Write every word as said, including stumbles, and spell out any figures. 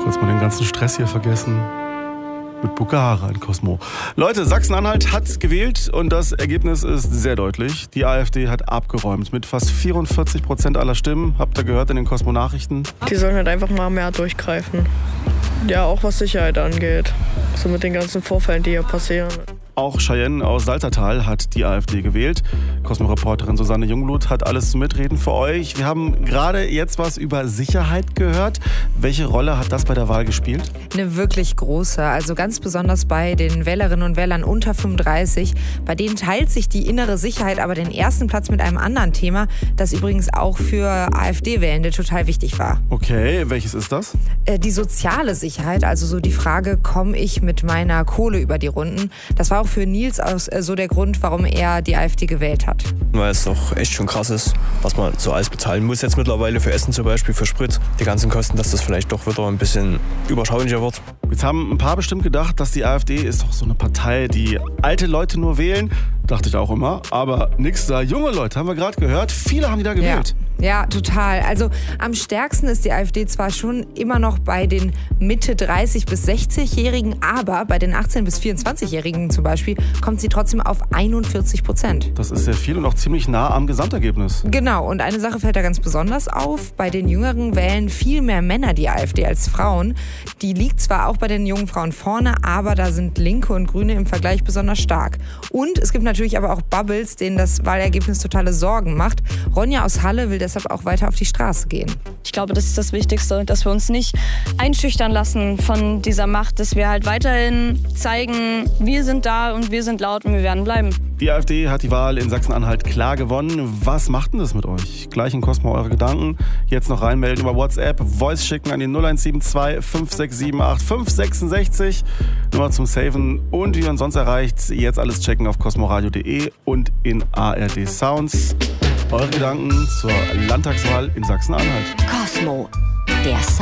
Kurz mal den ganzen Stress hier vergessen. Mit Bukahara in Cosmo. Leute, Sachsen-Anhalt hat gewählt und das Ergebnis ist sehr deutlich. Die AfD hat abgeräumt mit fast vierundvierzig Prozent aller Stimmen. Habt ihr gehört in den Cosmo-Nachrichten? Die sollen halt einfach mal mehr durchgreifen. Ja, auch was Sicherheit angeht. So mit den ganzen Vorfällen, die hier passieren. Auch Cheyenne aus Salzertal hat die AfD gewählt. Cosmo-Reporterin Susanne Jungblut hat alles zum Mitreden für euch. Wir haben gerade jetzt was über Sicherheit gehört. Welche Rolle hat das bei der Wahl gespielt? Eine wirklich große. Also ganz besonders bei den Wählerinnen und Wählern unter fünfunddreißig. Bei denen teilt sich die innere Sicherheit aber den ersten Platz mit einem anderen Thema, das übrigens auch für AfD-Wählende total wichtig war. Okay, welches ist das? Äh, die soziale Sicherheit, also so die Frage, komme ich mit meiner Kohle über die Runden? Das war auch für Nils aus, äh, so der Grund, warum er die AfD gewählt hat. Weil es doch echt schon krass ist, was man so alles bezahlen muss jetzt mittlerweile für Essen zum Beispiel, für Sprit. Die ganzen Kosten, dass das vielleicht doch wieder ein bisschen überschaulicher wird. Jetzt haben ein paar bestimmt gedacht, dass die AfD ist doch so eine Partei, die alte Leute nur wählen. Dachte ich auch immer. Aber nix da. Junge Leute, haben wir gerade gehört. Viele haben die da gewählt. Ja, ja, total. Also am stärksten ist die AfD zwar schon immer noch bei den Mitte dreißig- bis sechzig-Jährigen, aber bei den achtzehn- bis vierundzwanzig-Jährigen zum Beispiel kommt sie trotzdem auf einundvierzig Prozent. Das ist sehr viel und auch ziemlich nah am Gesamtergebnis. Genau, und eine Sache fällt da ganz besonders auf. Bei den Jüngeren wählen viel mehr Männer die AfD als Frauen. Die liegt zwar auch bei den jungen Frauen vorne, aber da sind Linke und Grüne im Vergleich besonders stark. Und es gibt natürlich aber auch Bubbles, denen das Wahlergebnis totale Sorgen macht. Ronja aus Halle will deshalb auch weiter auf die Straße gehen. Ich glaube, das ist das Wichtigste, dass wir uns nicht einschüchtern lassen von dieser Macht, dass wir halt weiterhin zeigen, wir sind da und wir sind laut und wir werden bleiben. Die AfD hat die Wahl in Sachsen-Anhalt klar gewonnen. Was macht denn das mit euch? Gleich in Cosmo eure Gedanken. Jetzt noch reinmelden über WhatsApp, Voice schicken an die null eins sieben zwei fünf sechs sieben acht fünf sechs sechs. Nummer zum Saven und wie ihr uns sonst erreicht, jetzt alles checken auf cosmoradio punkt de und in A R D Sounds. Eure Gedanken zur Landtagswahl in Sachsen-Anhalt. Cosmo, der Sound.